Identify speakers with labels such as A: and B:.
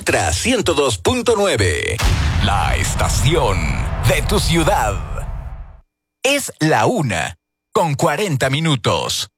A: Ultra 102.9. La estación de tu ciudad. Es la 1:40.